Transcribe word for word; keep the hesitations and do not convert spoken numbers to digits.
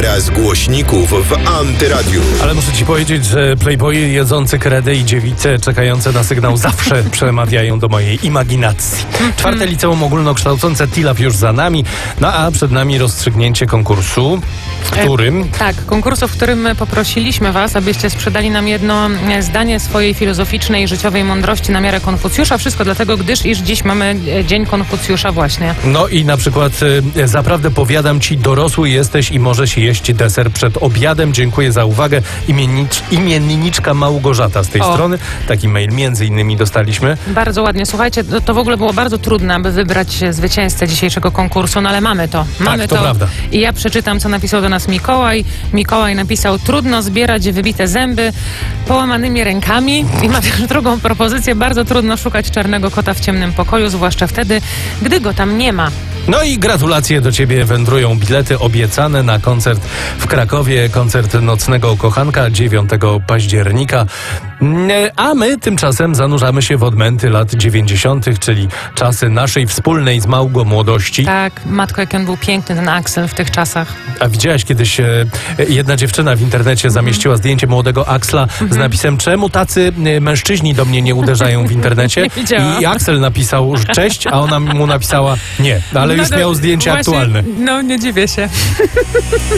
Teraz głośników w Antyradiu. Ale muszę ci powiedzieć, że playboye jedzący kredę i dziewice czekające na sygnał zawsze przemawiają do mojej imaginacji. Czwarte liceum ogólnokształcące T I L A P już za nami, no a przed nami rozstrzygnięcie konkursu, w którym... E, tak, konkursu, w którym poprosiliśmy was, abyście sprzedali nam jedno zdanie swojej filozoficznej, życiowej mądrości na miarę Konfucjusza. Wszystko dlatego, gdyż iż dziś mamy Dzień Konfucjusza właśnie. No i na przykład e, zaprawdę powiadam ci, dorosły jesteś i możesz jeść deser przed obiadem. Dziękuję za uwagę. Imiennicz, imienniczka Małgorzata z tej O. strony. Taki mail między innymi dostaliśmy. Bardzo ładnie. Słuchajcie, to, to w ogóle było bardzo trudne, aby wybrać zwycięzcę dzisiejszego konkursu, no ale mamy to. Mamy to prawda. I ja przeczytam, co napisał do nas Mikołaj. Mikołaj napisał: trudno zbierać wybite zęby połamanymi rękami. I ma też drugą propozycję: bardzo trudno szukać czarnego kota w ciemnym pokoju, zwłaszcza wtedy, gdy go tam nie ma. No i gratulacje do ciebie wędrują bilety obiecane na koncert w Krakowie, koncert Nocnego Kochanka dziewiątego października. A my tymczasem zanurzamy się w odmęty lat dziewięćdziesiątych, czyli czasy naszej wspólnej z Małgą młodości. Tak, matko, jak on był piękny, ten Axel w tych czasach. A widziałaś kiedyś, e, jedna dziewczyna w internecie zamieściła zdjęcie młodego Axla z napisem: czemu tacy e, mężczyźni do mnie nie uderzają w internecie? Nie widziałam. I Axel napisał cześć, a ona mu napisała nie, ale już No to miał zdjęcie właśnie, aktualne. No, nie dziwię się.